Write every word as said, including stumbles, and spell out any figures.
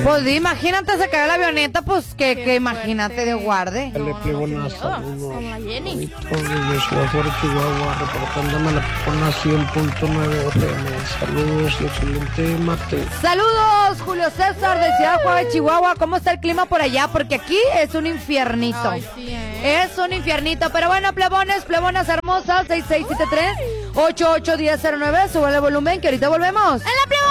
Pues imagínate, se cae la avioneta, pues que, que imagínate de guarde. Le plebona, saludos. Como la Jenny. Desde Ciudad Juárez, Chihuahua, reportándome la Pepona cien punto nueve F M. Saludos y excelente martes. Saludos, Julio César de Ciudad Juárez, Chihuahua. ¿Cómo está el clima por allá? Porque aquí es un infiernito. Ay, sí, ¿eh? Es un infiernito. Pero bueno, plebones, plebonas hermosas, seis seis siete tres, ocho ocho uno cero cero nueve. Sube el volumen que ahorita volvemos. ¡En la plebona!